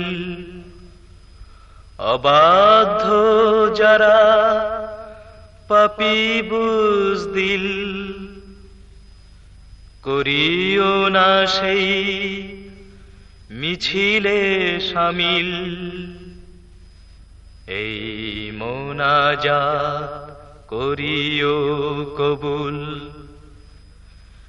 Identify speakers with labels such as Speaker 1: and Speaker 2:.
Speaker 1: অবাধ্য যারা পাপী বুজদিল, করিও না সেই মিছিলে শামিল। এই মোনাজাত করিও কবুল,